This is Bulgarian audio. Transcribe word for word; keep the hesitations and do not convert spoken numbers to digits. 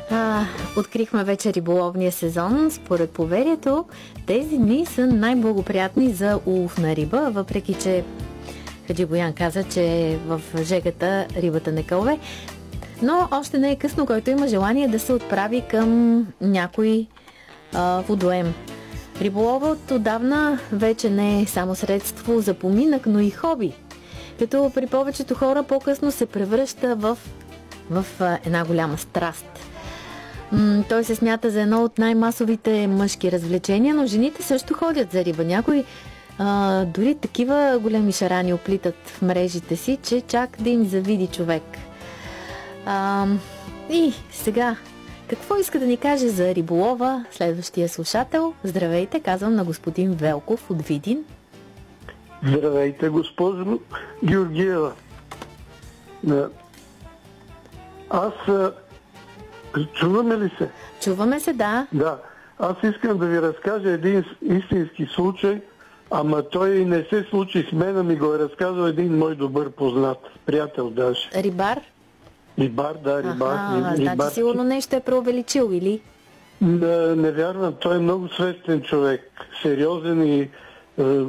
А, открихме вече риболовния сезон. Според поверието, тези дни са най-благоприятни за улов на риба, въпреки че Хаджи Боян каза, че в жегата рибата не кълве. Но още не е късно, който има желание да се отправи към някой а, водоем. Риболовът отдавна вече не е само средство за поминък, но и хоби. Като при повечето хора по-късно се превръща в, в а, една голяма страст. М- той се смята за едно от най-масовите мъжки развлечения, но жените също ходят за риба. Някои а, дори такива големи шарани оплитат в мрежите си, че чак да им завиди човек. А, и сега, какво иска да ни каже за риболова следващия слушател? Здравейте, казвам на господин Велков от Видин. Здравейте, госпожо Георгиева. Аз... Чуваме ли се? Чуваме се, да. Да. Аз искам да ви разкажа един истински случай, ама той и не се случи с мен, а ми го е разказал един мой добър познат, приятел даже. Рибар? Рибар, да, рибар. Аха, значи сигурно нещо е преувеличил, или? Не, не вярвам, той е много свестен човек, сериозен и е,